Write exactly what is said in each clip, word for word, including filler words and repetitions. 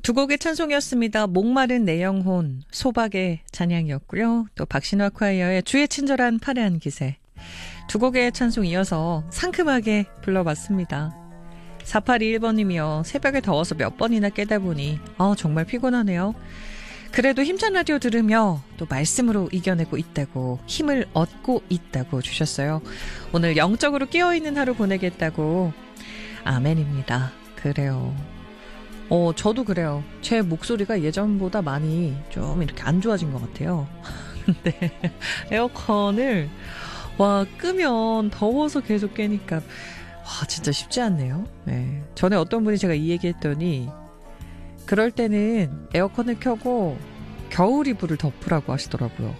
두 곡의 찬송이었습니다. 목마른 내 영혼, 소박의 찬양이었고요. 또 박신화 콰이어의 주의 친절한 파래한 기세. 두 곡의 찬송 이어서 상큼하게 불러봤습니다. 사팔이일 번님이요. 새벽에 더워서 몇 번이나 깨다 보니 아 정말 피곤하네요. 그래도 힘찬 라디오 들으며 또 말씀으로 이겨내고 있다고, 힘을 얻고 있다고 주셨어요. 오늘 영적으로 깨어있는 하루 보내겠다고. 아멘입니다. 그래요. 어, 저도 그래요. 제 목소리가 예전보다 많이 좀 이렇게 안 좋아진 것 같아요. 근데 에어컨을 와 끄면 더워서 계속 깨니까 와 진짜 쉽지 않네요. 네. 전에 어떤 분이 제가 이 얘기 했더니 그럴 때는 에어컨을 켜고 겨울 이불을 덮으라고 하시더라고요.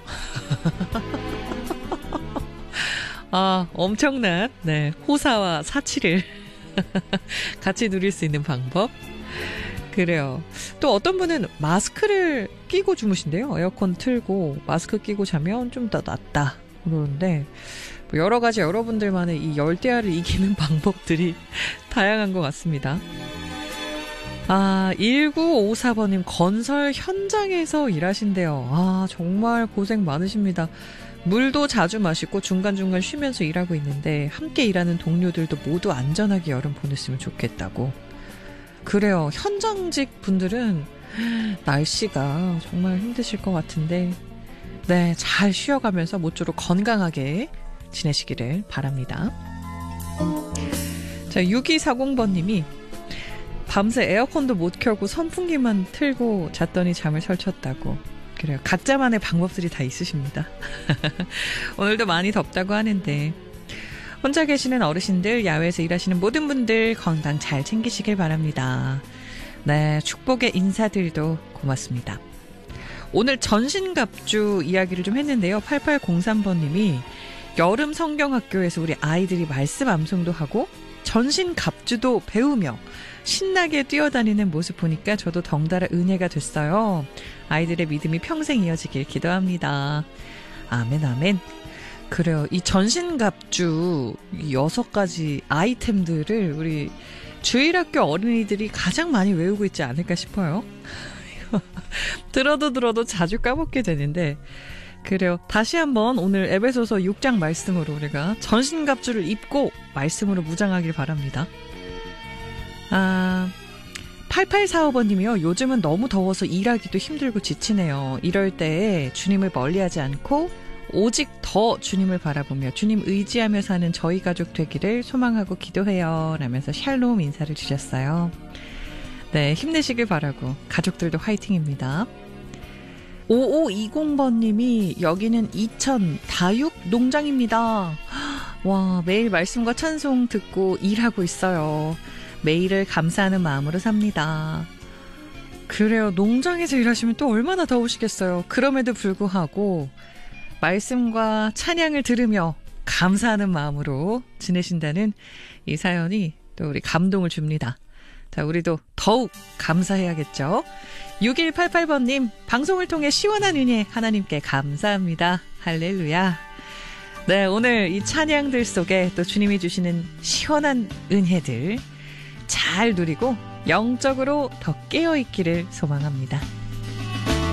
아 엄청난 네, 호사와 사치를 같이 누릴 수 있는 방법. 그래요. 또 어떤 분은 마스크를 끼고 주무신대요. 에어컨 틀고 마스크 끼고 자면 좀 더 낫다 그러는데 뭐 여러 가지 여러분들만의 이 열대야를 이기는 방법들이 다양한 것 같습니다. 아, 일구오사 번님 건설 현장에서 일하신대요. 아, 정말 고생 많으십니다. 물도 자주 마시고 중간중간 쉬면서 일하고 있는데 함께 일하는 동료들도 모두 안전하게 여름 보냈으면 좋겠다고. 그래요. 현장직 분들은 날씨가 정말 힘드실 것 같은데 네, 잘 쉬어가면서 모쪼록 건강하게 지내시기를 바랍니다. 자, 육이사공 번님이 밤새 에어컨도 못 켜고 선풍기만 틀고 잤더니 잠을 설쳤다고. 그래요. 각자만의 방법들이 다 있으십니다. 오늘도 많이 덥다고 하는데 혼자 계시는 어르신들, 야외에서 일하시는 모든 분들 건강 잘 챙기시길 바랍니다. 네, 축복의 인사들도 고맙습니다. 오늘 전신갑주 이야기를 좀 했는데요. 팔팔공삼 번님이 여름 성경학교에서 우리 아이들이 말씀 암송도 하고 전신갑주도 배우며 신나게 뛰어다니는 모습 보니까 저도 덩달아 은혜가 됐어요. 아이들의 믿음이 평생 이어지길 기도합니다. 아멘 아멘. 그래요. 이 전신갑주 여섯 가지 아이템들을 우리 주일학교 어린이들이 가장 많이 외우고 있지 않을까 싶어요. 들어도 들어도 자주 까먹게 되는데 그래요. 다시 한번 오늘 에베소서 육 장 말씀으로 우리가 전신갑주를 입고 말씀으로 무장하길 바랍니다. 아, 팔팔사오 번님이요. 요즘은 너무 더워서 일하기도 힘들고 지치네요. 이럴 때 주님을 멀리하지 않고 오직 더 주님을 바라보며 주님 의지하며 사는 저희 가족 되기를 소망하고 기도해요. 라면서 샬롬 인사를 주셨어요. 네, 힘내시길 바라고 가족들도 화이팅입니다. 오오이공 번님이 여기는 이천 다육 농장입니다. 와, 매일 말씀과 찬송 듣고 일하고 있어요. 매일을 감사하는 마음으로 삽니다. 그래요. 농장에서 일하시면 또 얼마나 더우시겠어요. 그럼에도 불구하고 말씀과 찬양을 들으며 감사하는 마음으로 지내신다는 이 사연이 또 우리 감동을 줍니다. 자, 우리도 더욱 감사해야겠죠. 육일팔팔 번님, 방송을 통해 시원한 은혜 하나님께 감사합니다. 할렐루야. 네, 오늘 이 찬양들 속에 또 주님이 주시는 시원한 은혜들 잘 누리고 영적으로 더 깨어있기를 소망합니다.